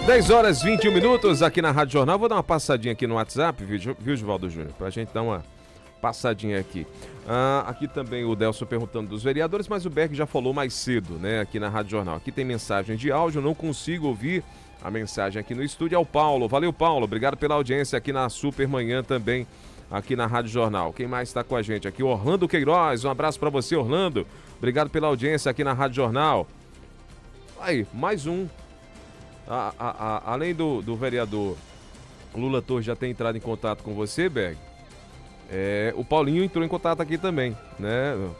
10 horas 21 minutos aqui na Rádio Jornal. Vou dar uma passadinha aqui no WhatsApp, viu, Givaldo Júnior? Pra gente dar uma passadinha aqui. Aqui também o Delso perguntando dos vereadores, mas o Berg já falou mais cedo, né? Aqui na Rádio Jornal. Aqui tem mensagem de áudio, não consigo ouvir a mensagem aqui no estúdio. É o Paulo. Valeu, Paulo. Obrigado pela audiência aqui na Super Manhã também, aqui na Rádio Jornal. Quem mais está com a gente aqui? Orlando Queiroz. Um abraço para você, Orlando. Obrigado pela audiência aqui na Rádio Jornal. Aí, mais um. Além do vereador Lula Torres já ter entrado em contato com você, Berg, o Paulinho entrou em contato aqui também, né?